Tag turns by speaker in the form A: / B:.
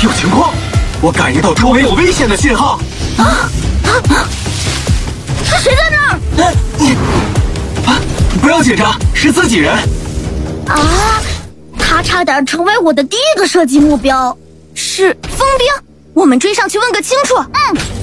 A: 有情况，我感应到周围有危险的信号。
B: 是谁在那儿？
A: 不要紧张，是自己人。
B: 他差点成为我的第一个射击目标，是风兵。我们追上去问个清楚。